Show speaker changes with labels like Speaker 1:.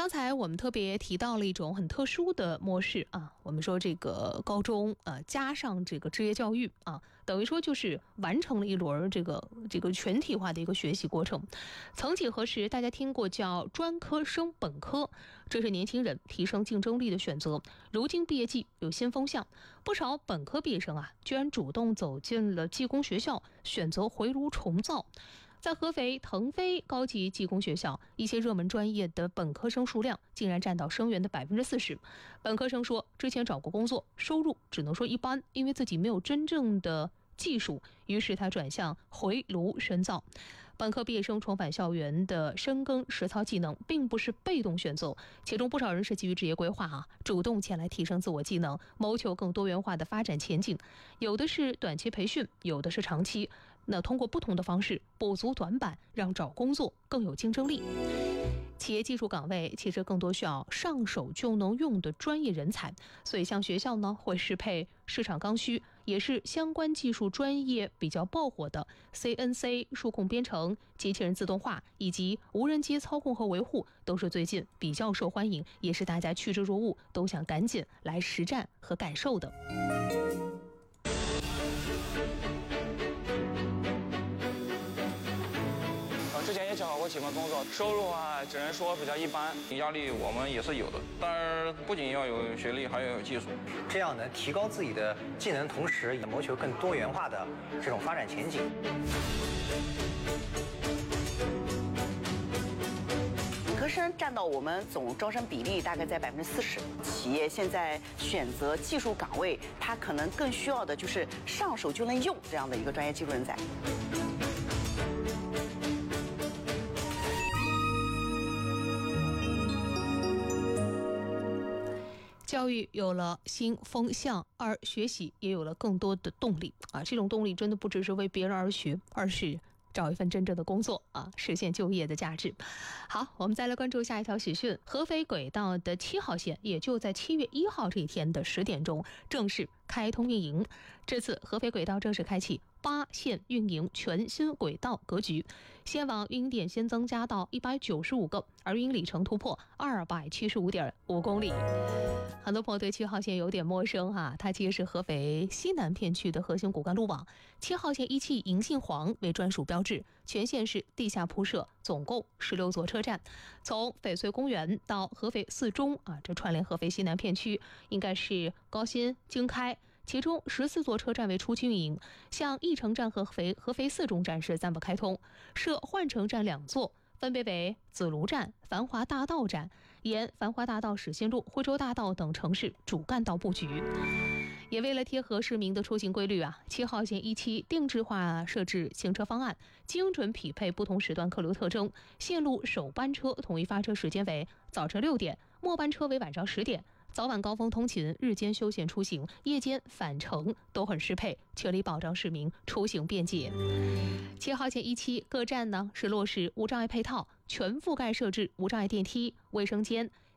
Speaker 1: 刚才我们特别提到了一种很特殊的模式啊，我们说这个高中加上这个职业教育啊，等于说就是完成了一轮这个全体化的一个学习过程。曾几何时，大家听过叫专科升本科，这是年轻人提升竞争力的选择。如今毕业季有新风向，不少本科毕业生居然主动走进了技工学校，选择回炉重造。在合肥腾飞高级技工学校，一些热门专业的本科生数量竟然占到生源的40%。本科生说，之前找过工作，收入只能说一般，因为自己没有真正的技术，于是他转向回炉深造。本科毕业生重返校园的深耕实操技能，并不是被动选择，其中不少人是基于职业规划主动前来提升自我技能，谋求更多元化的发展前景。有的是短期培训，有的是长期。那通过不同的方式补足短板，让找工作更有竞争力。企业技术岗位其实更多需要上手就能用的专业人才，所以像学校呢会适配市场刚需，也是相关技术专业比较爆火的 CNC 数控编程、机器人自动化以及无人机操控和维护，都是最近比较受欢迎，也是大家趋之若鹜，都想赶紧来实战和感受的。
Speaker 2: 之前也找好过几份工作，收入只能说比较一般，压力我们也是有的。当然，不仅要有学历，还要有技术，
Speaker 3: 这样能提高自己的技能，同时也谋求更多元化的这种发展前景。
Speaker 4: 本科生占到我们总招生比例大概在40%。企业现在选择技术岗位，它可能更需要的就是上手就能用这样的一个专业技术人才。
Speaker 1: 教育有了新风向，而学习也有了更多的动力这种动力真的不只是为别人而学，而是找一份真正的工作实现就业的价值。好，我们再来关注下一条喜讯。合肥轨道的7号线也就在7月1号这一天的10点钟正式开通运营。这次合肥轨道正式开启8线运营全新轨道格局，线网运营点新增加到195个，而运营里程突破275.5公里。很多朋友对7号线有点陌生它其实是合肥西南片区的核心骨干路网。7号线一期以银杏黄为专属标志，全线是地下铺设，总共16座车站，从翡翠公园到合肥4中这串联合肥西南片区应该是高新、经开。其中14座车站为初期运营，像义城站和合肥4中站是暂不开通，设换乘站2座，分别为紫庐站、繁华大道站，沿繁华大道、始新路、徽州大道等城市主干道布局。也为了贴合市民的出行规律7号线一期定制化设置行车方案，精准匹配不同时段客流特征，线路首班车统一发车时间为早晨6点，末班车为晚上10点。早晚高峰通勤、日间休闲出行、夜间返程都很适配，全力保障市民出行便捷。7号线一期各站呢是落实无障碍配套，全覆盖设置无障碍电梯、卫生间、